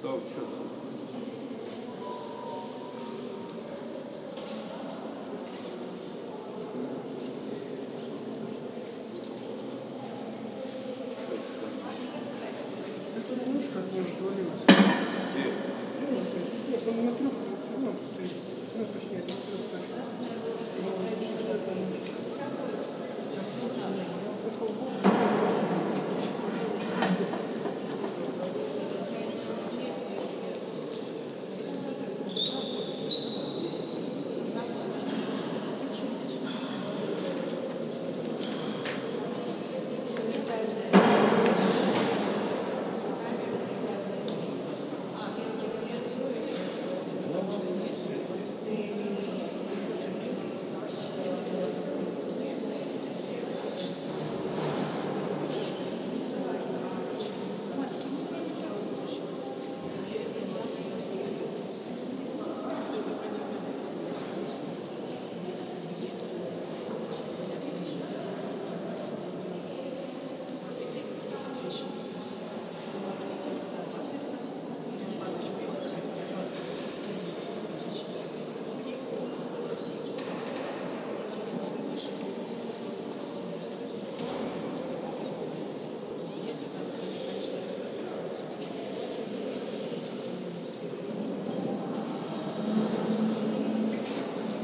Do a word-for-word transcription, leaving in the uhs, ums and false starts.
Став час. Это немножко от него отвалилось. Где? Нет, он на трюху все равно стоит. Ну, точнее,